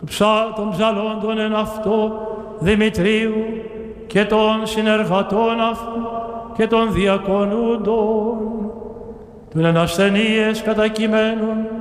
των ψαλόντων εν αυτό Δημητρίου και των συνεργατών αυτού και των διακονούντων, των εν ασθενείες κατακειμένων